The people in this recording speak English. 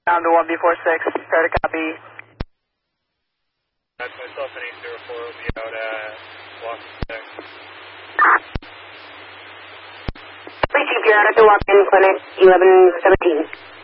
Down to 1B46, start a copy. That's myself and 804 will be out at Washington. Please keep your out at the walk-in clinic, 1117.